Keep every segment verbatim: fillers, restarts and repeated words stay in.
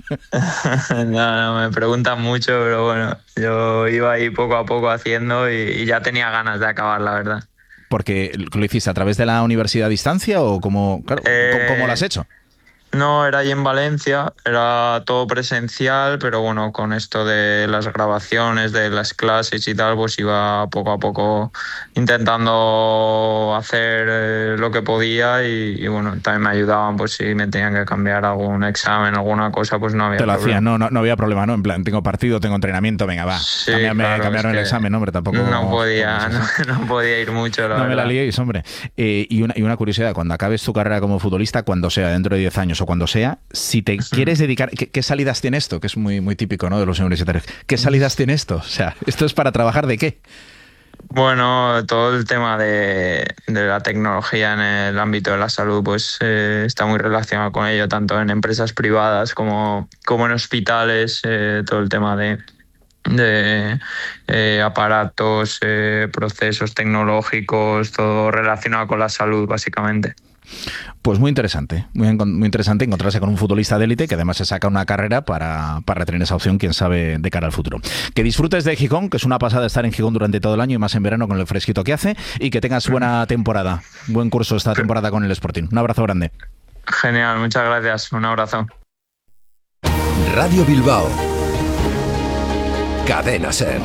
No, no, me preguntan mucho, pero bueno, yo iba ahí poco a poco haciendo y, y ya tenía ganas de acabar, la verdad. Porque lo hiciste a través de la universidad a distancia o cómo, claro, Eh, ¿cómo lo has hecho? No, era ahí en Valencia, era todo presencial, pero bueno, con esto de las grabaciones, de las clases y tal, pues iba poco a poco intentando hacer eh, lo que podía y, y bueno, también me ayudaban, pues si me tenían que cambiar algún examen, alguna cosa, pues no había Te lo problema. hacían, no, no, no había problema, ¿no? En plan, tengo partido, tengo entrenamiento, venga, va. Sí, Cámbiame, claro, cambiaron es el que examen, ¿no? Hombre, tampoco... No podía, pues, no, no podía ir mucho, la no verdad. me la liéis, hombre. Eh, y, una, y una curiosidad, cuando acabes tu carrera como futbolista, cuando sea, dentro de diez años o cuando sea, si te quieres dedicar... ¿qué, ¿Qué salidas tiene esto? Que es muy, muy típico, ¿no?, de los universitarios. ¿Qué salidas tiene esto? O sea, ¿esto es para trabajar de qué? Bueno, todo el tema de, de la tecnología en el ámbito de la salud pues eh, está muy relacionado con ello, tanto en empresas privadas como, como en hospitales, eh, todo el tema de, de eh, aparatos, eh, procesos tecnológicos, todo relacionado con la salud, básicamente. Pues muy interesante, muy, muy interesante encontrarse con un futbolista de élite que además se saca una carrera para, para tener esa opción, quién sabe, de cara al futuro. Que disfrutes de Gijón, que es una pasada estar en Gijón durante todo el año y más en verano con el fresquito que hace, y que tengas buena temporada, buen curso esta temporada con el Sporting. Un abrazo grande. Genial, muchas gracias, un abrazo. Radio Bilbao, Cadena Ser.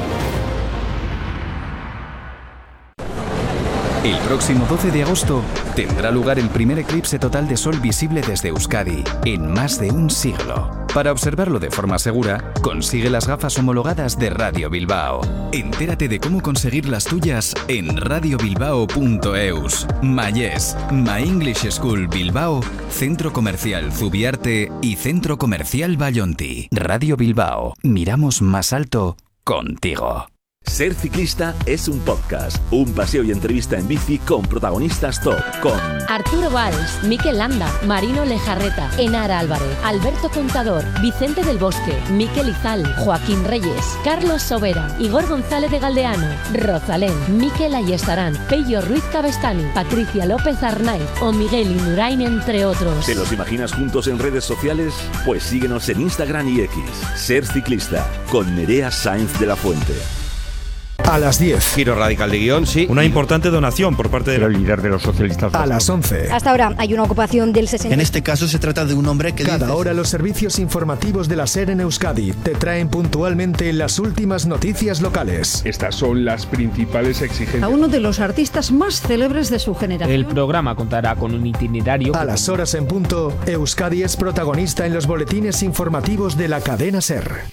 El próximo doce de agosto tendrá lugar el primer eclipse total de sol visible desde Euskadi en más de un siglo. Para observarlo de forma segura, consigue las gafas homologadas de Radio Bilbao. Entérate de cómo conseguir las tuyas en radio bilbao punto eus. Mayés, My English School Bilbao, Centro Comercial Zubiarte y Centro Comercial Vallonti. Radio Bilbao, miramos más alto contigo. Ser ciclista es un podcast, un paseo y entrevista en bici con protagonistas top, con Arturo Valls, Mikel Landa, Marino Lejarreta, Enara Álvarez, Alberto Contador, Vicente del Bosque, Mikel Izal, Joaquín Reyes, Carlos Sobera, Igor González de Galdeano, Rosalén, Mikel Ayestarán, Pello Ruiz Cabestani, Patricia López Arnaiz o Miguel Indurain, entre otros. ¿Te los imaginas juntos en redes sociales? Pues síguenos en Instagram y X. Ser ciclista, con Nerea Sáenz de la Fuente. A las diez. Giro radical de guión, sí. Una importante donación por parte del líder de los socialistas. A las once. Hasta ahora hay una ocupación del sesenta. En este caso se trata de un hombre que Cada dice... hora los servicios informativos de la SER en Euskadi te traen puntualmente las últimas noticias locales. Estas son las principales exigencias. A uno de los artistas más célebres de su generación. El programa contará con un itinerario... A las horas en punto, Euskadi es protagonista en los boletines informativos de la cadena SER.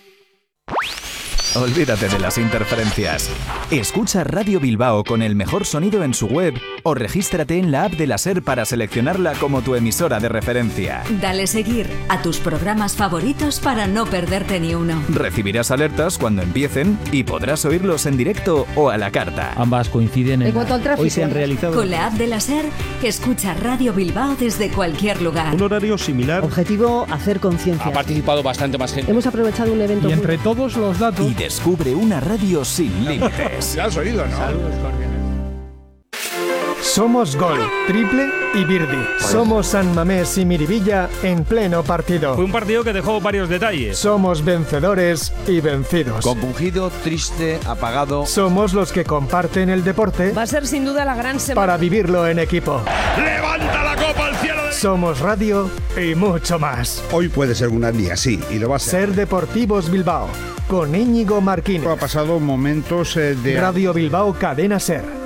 Olvídate de las interferencias. Escucha Radio Bilbao con el mejor sonido en su web o regístrate en la app de la SER para seleccionarla como tu emisora de referencia. Dale seguir a tus programas favoritos para no perderte ni uno. Recibirás alertas cuando empiecen y podrás oírlos en directo o a la carta. Ambas coinciden en... En cuanto al tráfico, hoy se han realizado... Con la app de la SER, escucha Radio Bilbao desde cualquier lugar. Un horario similar. Objetivo, hacer conciencia. Ha participado bastante más gente. Hemos aprovechado un evento... Y entre todos los datos... Y descubre una radio sin límites. ¿Ya has oído, no? Saludos cordiales. Somos Gol, Triple y Birdi. Somos San Mamés y Miribilla en pleno partido. Fue un partido que dejó varios detalles. Somos vencedores y vencidos. Compungido, triste, apagado. Somos los que comparten el deporte Va a ser sin duda la gran semana. para vivirlo en equipo. ¡Levanta la copa al cielo! De... Somos radio y mucho más. Hoy puede ser un gran día, sí, y lo va a ser. Ser Deportivos Bilbao, con Íñigo Marquín. Ha pasado momentos eh, de... Radio Bilbao Cadena SER.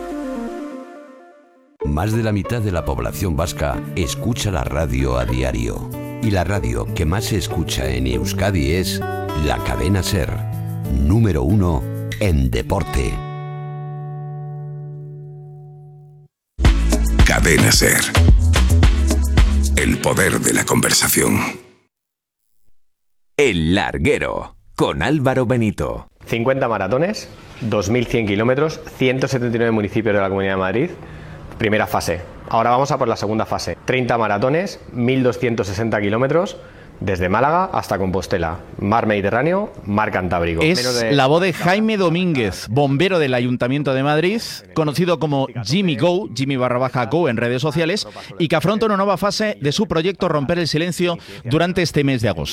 Más de la mitad de la población vasca escucha la radio a diario. Y la radio que más se escucha en Euskadi es la Cadena SER, número uno en deporte. Cadena SER. El poder de la conversación. El Larguero, con Álvaro Benito. cincuenta maratones, dos mil cien kilómetros, ciento setenta y nueve municipios de la Comunidad de Madrid. Primera fase. Ahora vamos a por la segunda fase. treinta maratones, mil doscientos sesenta kilómetros, desde Málaga hasta Compostela. Mar Mediterráneo, Mar Cantábrico. Es de... la voz de Jaime Domínguez, bombero del Ayuntamiento de Madrid, conocido como Jimmy Go, Jimmy barra baja Go en redes sociales, y que afronta una nueva fase de su proyecto Romper el Silencio durante este mes de agosto.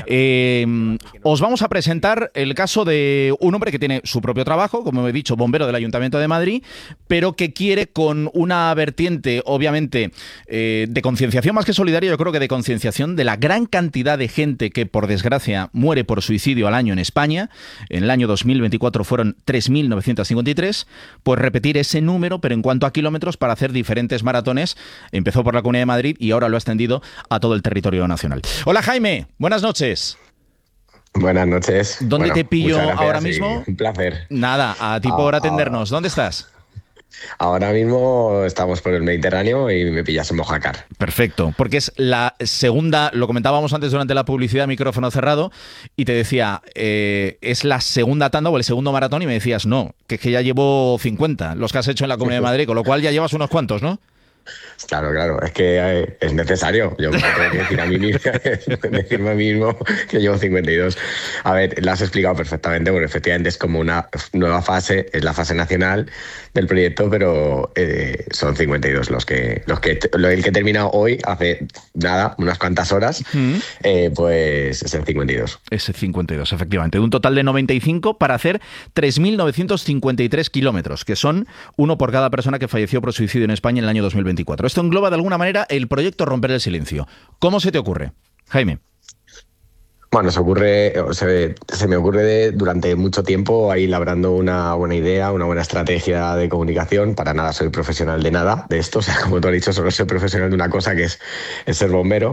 Eh, os vamos a presentar el caso de un hombre que tiene su propio trabajo, como he dicho, bombero del Ayuntamiento de Madrid, pero que quiere, con una vertiente, obviamente, eh, de concienciación más que solidaria, yo creo que de concienciación de la gran cantidad de gente que, por desgracia, muere por suicidio al año en España. En el año dos mil veinticuatro fueron tres mil novecientos cincuenta y tres, pues repetir ese número, pero en cuanto a kilómetros, para hacer diferentes maratones. Empezó por la Comunidad de Madrid y ahora lo ha extendido a todo el territorio nacional. Hola, Jaime, buenas noches. Buenas noches. ¿Dónde bueno, te pillo gracias, ahora mismo? Sí, un placer. Nada, a ti por atendernos. ¿Dónde estás? Ahora mismo estamos por el Mediterráneo y me pillas en Mojácar. Perfecto, porque es la segunda, lo comentábamos antes durante la publicidad, micrófono cerrado, y te decía, eh, es la segunda tanda o el segundo maratón, y me decías, no, que es que ya llevo cincuenta, los que has hecho en la Comunidad de Madrid, con lo cual ya llevas unos cuantos, ¿no? Claro, claro, es que es necesario. Yo me tengo que decir a mí mismo, decirme a mí mismo que llevo cincuenta y dos. A ver, lo has explicado perfectamente, porque efectivamente es como una nueva fase, es la fase nacional del proyecto, pero eh, son cincuenta y dos los que, los que, el que he terminado hoy, hace nada, unas cuantas horas, mm. eh, pues es el cincuenta y dos. Es el cincuenta y dos, efectivamente, de un total de noventa y cinco para hacer tres mil novecientos cincuenta y tres kilómetros, que son uno por cada persona que falleció por suicidio en España en el año dos mil veinticuatro. Esto engloba de alguna manera el proyecto Romper el Silencio. ¿Cómo se te ocurre, Jaime? Bueno, se ocurre, se, se me ocurre de, durante mucho tiempo ahí labrando una buena idea, una buena estrategia de comunicación. Para nada soy profesional de nada de esto, o sea, como tú has dicho, solo soy profesional de una cosa que es, es ser bombero.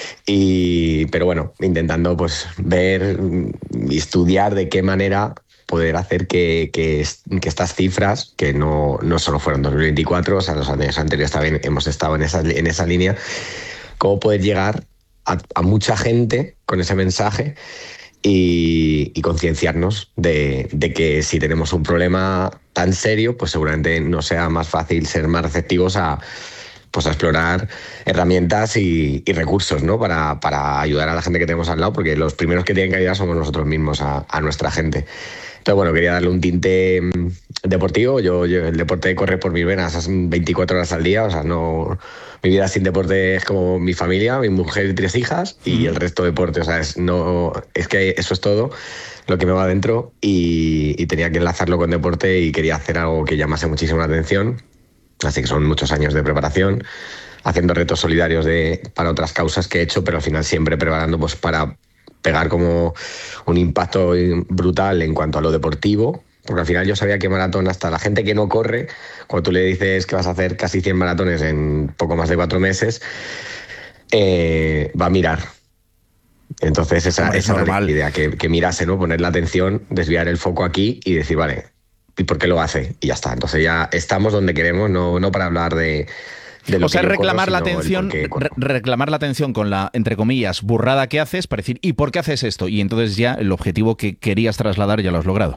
Y, pero bueno, intentando pues ver y estudiar de qué manera poder hacer que, que, que estas cifras, que no, no solo fueron dos mil veinticuatro, o sea, los años anteriores también hemos estado en esa, en esa línea, cómo poder llegar a, a mucha gente con ese mensaje y, y concienciarnos de, de que si tenemos un problema tan serio, pues seguramente no sea más fácil ser más receptivos a, pues a explorar herramientas y, y recursos, ¿no? Para, para ayudar a la gente que tenemos al lado, porque los primeros que tienen que ayudar somos nosotros mismos a, a nuestra gente. Entonces, bueno, quería darle un tinte deportivo. Yo, yo el deporte corre por mis venas, son veinticuatro horas al día, o sea, no, mi vida sin deporte es como mi familia, mi mujer y tres hijas, y el resto de deporte, o sea, es, no, es que eso es todo lo que me va adentro, y, y tenía que enlazarlo con deporte y quería hacer algo que llamase muchísimo la atención, así que son muchos años de preparación, haciendo retos solidarios de, para otras causas que he hecho, pero al final siempre preparando pues para pegar como un impacto brutal en cuanto a lo deportivo, porque al final yo sabía que maratón, hasta la gente que no corre, cuando tú le dices que vas a hacer casi cien maratones en poco más de cuatro meses, eh, va a mirar. Entonces esa, esa era la idea, que, que mirase, ¿no? Poner la atención, desviar el foco aquí y decir, vale, ¿y por qué lo hace? Y ya está. Entonces ya estamos donde queremos, no, no para hablar de... O sea, reclamar la atención, re reclamar la atención con la, entre comillas, burrada que haces, para decir, ¿y por qué haces esto? Y entonces ya el objetivo que querías trasladar ya lo has logrado.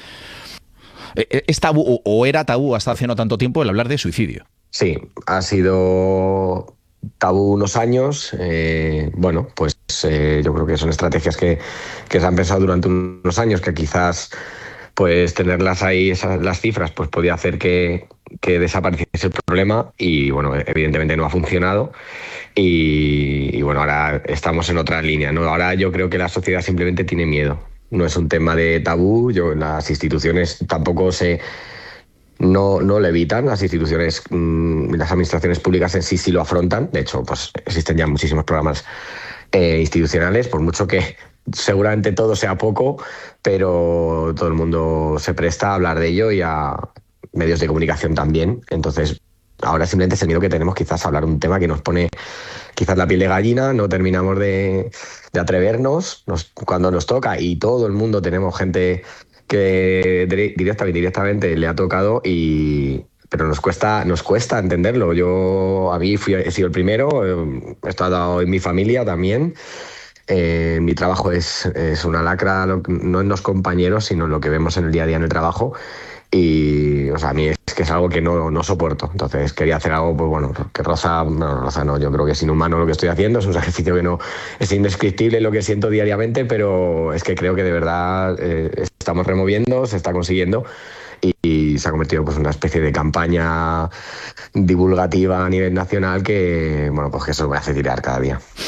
¿Es tabú o era tabú hasta hace no tanto tiempo el hablar de suicidio? Sí, ha sido tabú unos años. Eh, bueno, pues eh, yo creo que son estrategias que, que se han pensado durante unos años, que quizás pues tenerlas ahí, esas, las cifras, pues podía hacer que, que desapareciese el problema, y bueno, evidentemente no ha funcionado, y, y bueno, ahora estamos en otra línea, ¿no? Ahora yo creo que la sociedad simplemente tiene miedo, no es un tema de tabú, yo, las instituciones tampoco se... No, no lo evitan, las instituciones, mmm, las administraciones públicas en sí sí lo afrontan, de hecho pues existen ya muchísimos programas eh, institucionales, por mucho que seguramente todo sea poco, pero todo el mundo se presta a hablar de ello, y a medios de comunicación también. Entonces ahora simplemente es el miedo que tenemos quizás a hablar un tema que nos pone quizás la piel de gallina, no terminamos de, de atrevernos nos, cuando nos toca, y todo el mundo tenemos gente que directa o indirectamente le ha tocado, y pero nos cuesta nos cuesta entenderlo. Yo a mí fui, he sido el primero, he estado en mi familia también. Eh, mi trabajo es, es una lacra, no en los compañeros, sino en lo que vemos en el día a día en el trabajo, y o sea, a mí es que es algo que no, no soporto. Entonces quería hacer algo, pues bueno, que roza, no, roza no, yo creo que es inhumano lo que estoy haciendo, es un sacrificio que no es indescriptible lo que siento diariamente, pero es que creo que de verdad eh, estamos removiendo, se está consiguiendo, y, y se ha convertido pues en una especie de campaña divulgativa a nivel nacional que, bueno, pues que eso me hace tirar cada día.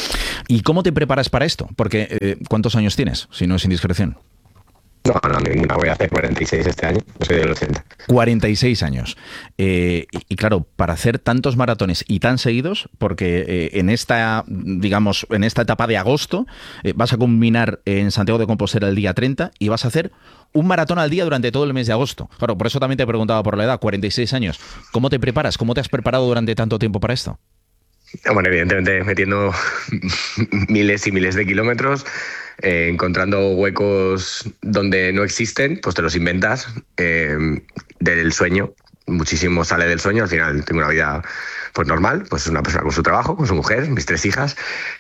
¿Y cómo te preparas para esto? Porque, eh, ¿cuántos años tienes, si no es indiscreción? No, no, ninguna. Voy a hacer cuarenta y seis este año. Yo soy del ochenta. cuarenta y seis años. Eh, y, y claro, para hacer tantos maratones y tan seguidos, porque eh, en esta, digamos, en esta etapa de agosto, eh, vas a culminar en Santiago de Compostela el día treinta y vas a hacer un maratón al día durante todo el mes de agosto. Claro, por eso también te he preguntado por la edad, cuarenta y seis años. ¿Cómo te preparas? ¿Cómo te has preparado durante tanto tiempo para esto? Bueno, evidentemente metiendo miles y miles de kilómetros, eh, encontrando huecos donde no existen, pues te los inventas. Eh, del sueño, muchísimo sale del sueño. Al final tengo una vida pues normal, pues una persona con su trabajo, con su mujer, mis tres hijas,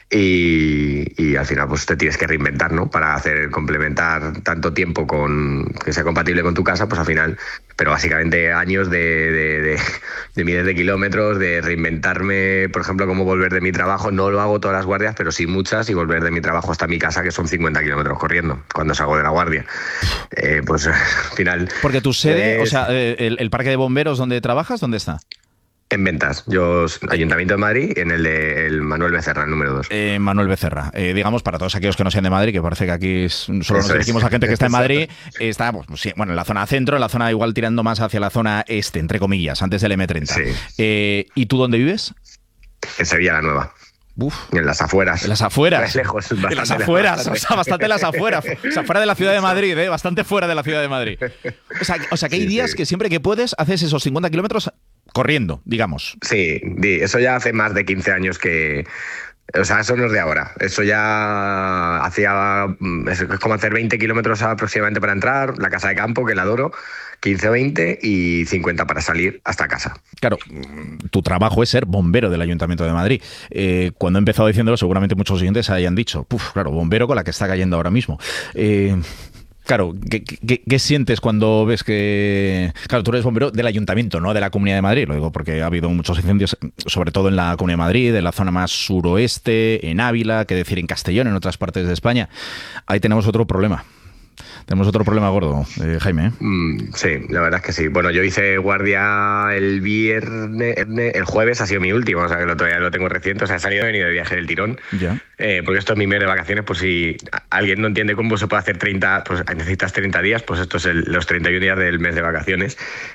y, y al final pues te tienes que reinventar, ¿no? Para hacer complementar tanto tiempo con que sea compatible con tu casa, pues al final, pero básicamente años de, de, de, de miles de kilómetros, de reinventarme, por ejemplo, cómo volver de mi trabajo. No lo hago todas las guardias, pero sí muchas, y volver de mi trabajo hasta mi casa, que son cincuenta kilómetros corriendo cuando salgo de la guardia. Eh, pues al final... Porque tu sede, pues, o sea, el, el parque de bomberos donde trabajas, ¿dónde está? En Ventas. Yo, Ayuntamiento de Madrid, en el de el Manuel Becerra, el número dos. Eh, Manuel Becerra. Eh, digamos, para todos aquellos que no sean de Madrid, que parece que aquí es, solo Eso nos dirigimos es. a gente que está en Madrid, está pues, sí, bueno, en la zona centro, en la zona igual tirando más hacia la zona este, entre comillas, antes del eme treinta. Sí. Eh, ¿Y tú dónde vives? En Sevilla la Nueva. Uf. En las afueras. En las afueras. Es lejos. En las afueras. O sea, bastante en las afueras. O sea, fuera de la ciudad de Madrid, ¿eh? Bastante fuera de la ciudad de Madrid. O sea, o sea que hay Sí, días sí. que siempre que puedes haces esos cincuenta kilómetros corriendo, digamos. Sí, di, eso ya hace más de quince años que... O sea, eso no es de ahora. Eso ya hacía... Es como hacer veinte kilómetros aproximadamente para entrar, la casa de campo, que la adoro, quince o veinte, y cincuenta para salir hasta casa. Claro, tu trabajo es ser bombero del Ayuntamiento de Madrid. Eh, cuando he empezado diciéndolo, seguramente muchos oyentes hayan dicho, puf, claro, bombero con la que está cayendo ahora mismo. Eh... Claro, ¿qué, qué, ¿qué sientes cuando ves que... Claro, tú eres bombero del Ayuntamiento, no de la Comunidad de Madrid, lo digo porque ha habido muchos incendios, sobre todo en la Comunidad de Madrid, en la zona más suroeste, en Ávila, que decir en Castellón, en otras partes de España. Ahí tenemos otro problema. Tenemos otro problema gordo, eh, Jaime. ¿eh? Mm, sí, la verdad es que sí. Bueno, yo hice guardia el viernes, el jueves ha sido mi último, o sea que lo, todavía lo tengo reciente, o sea, he salido, he venido de viaje del tirón, Ya. eh, porque esto es mi mes de vacaciones, por si alguien no entiende cómo se puede hacer treinta, pues necesitas treinta días, pues esto es el, los treinta y un días del mes de vacaciones.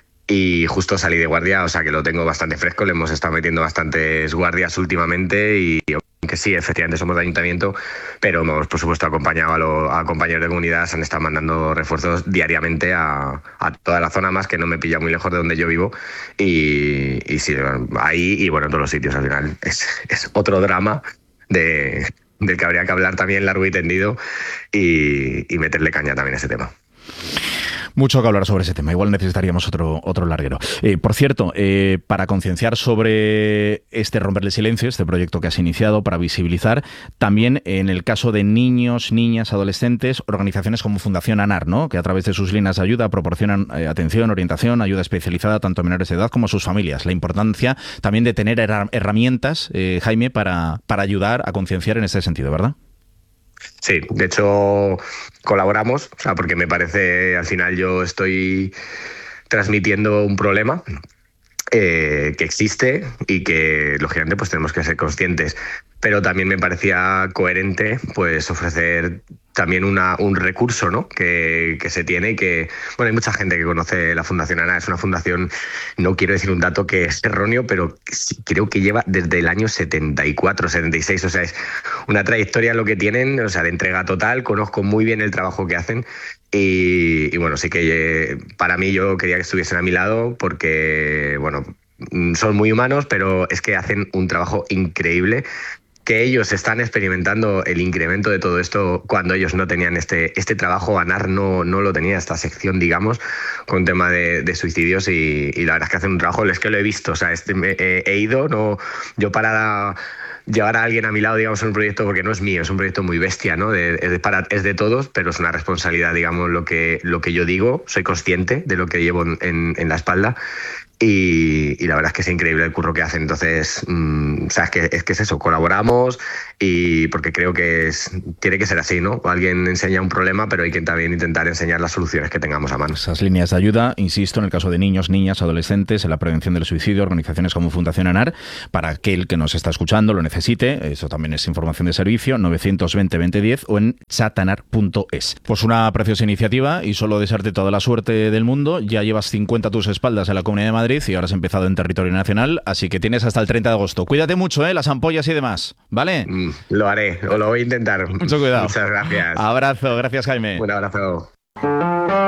Y justo salí de guardia, o sea que lo tengo bastante fresco, le hemos estado metiendo bastantes guardias últimamente y que sí, efectivamente somos de ayuntamiento, pero hemos por supuesto acompañado a, lo, a compañeros de comunidad, se han estado mandando refuerzos diariamente a, a toda la zona, más que no me pilla muy lejos de donde yo vivo, y, y sí, ahí y bueno, en todos los sitios al final es, es otro drama de, del que habría que hablar también largo y tendido y, y meterle caña también a ese tema. Mucho que hablar sobre ese tema. Igual necesitaríamos otro, otro larguero. Eh, por cierto, eh, para concienciar sobre este Romperle Silencio, este proyecto que has iniciado para visibilizar, también en el caso de niños, niñas, adolescentes, organizaciones como Fundación ANAR, ¿no? Que a través de sus líneas de ayuda proporcionan eh, atención, orientación, ayuda especializada tanto a menores de edad como a sus familias. La importancia también de tener her- herramientas, eh, Jaime, para, para ayudar a concienciar en este sentido, ¿verdad? Sí, de hecho colaboramos, o sea, porque me parece, al final yo estoy transmitiendo un problema eh, que existe y que lógicamente pues tenemos que ser conscientes, pero también me parecía coherente pues ofrecer también una, un recurso, ¿no? que, que se tiene y que, bueno, hay mucha gente que conoce la Fundación ANAR, es una fundación, no quiero decir un dato que es erróneo, pero sí, creo que lleva desde el año setenta y cuatro, setenta y seis, o sea, es una trayectoria lo que tienen, o sea, de entrega total, conozco muy bien el trabajo que hacen y, y bueno, sí que eh, para mí yo quería que estuviesen a mi lado porque, bueno, son muy humanos, pero es que hacen un trabajo increíble, que ellos están experimentando el incremento de todo esto cuando ellos no tenían este, este trabajo. ANAR no, no lo tenía, esta sección, digamos, con tema de, de suicidios y, y la verdad es que hacen un trabajo, es que lo he visto, o sea, este, me, eh, he ido, no, yo para llevar a alguien a mi lado, digamos, en un proyecto, porque no es mío, es un proyecto muy bestia, ¿no? De, es, de, para, es de todos, pero es una responsabilidad, digamos, lo que, lo que yo digo, soy consciente de lo que llevo en, en la espalda. Y, y la verdad es que es increíble el curro que hacen. Entonces, mmm, o sea, es que, es que es eso, colaboramos y porque creo que es, tiene que ser así, ¿no? Alguien enseña un problema, pero hay que también intentar enseñar las soluciones que tengamos a mano. Esas líneas de ayuda, insisto, en el caso de niños, niñas, adolescentes, en la prevención del suicidio, organizaciones como Fundación ANAR, para aquel que nos está escuchando lo necesite, eso también es información de servicio, novecientos veinte veinte diez o en chatanar punto es. Pues una preciosa iniciativa y solo desearte toda la suerte del mundo. Ya llevas cincuenta a tus espaldas en la Comunidad de Madrid y ahora has empezado en territorio nacional, así que tienes hasta el treinta de agosto. Cuídate mucho, ¿eh? Las ampollas y demás, ¿vale? Mm, lo haré, o lo voy a intentar. Mucho cuidado. Muchas gracias. Abrazo, gracias Jaime. Un abrazo.